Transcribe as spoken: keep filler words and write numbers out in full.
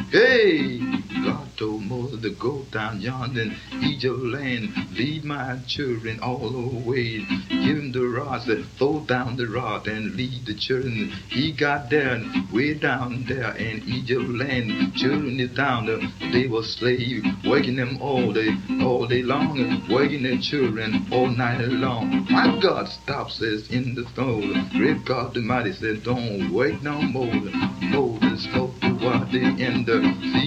Hey, God told Moses to go down yonder in Egypt land, lead my children all the way. Give him the rod, said, throw down the rod and lead the children. He got there, way down there in Egypt land. Children is down there, they were slaves, working them all day, all day long, working their children all night long. My God stops us in the storm. Great God Almighty said, don't wait no more. Moses spoke the water in the sea.